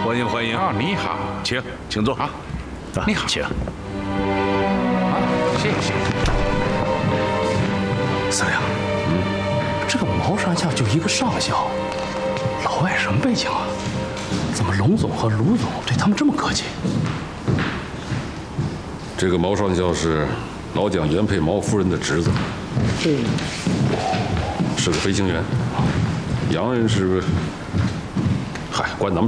欢迎欢迎。 哦，你好， 请坐。 好， 你好，请。 啊，谢谢。 司令，这个毛上校就一个上校，老外什么背景啊？怎么龙总和卢总对他们这么客气？ 这个毛上校是老蒋原配毛夫人的侄子，是个飞行员。洋人是，嗨，管咱们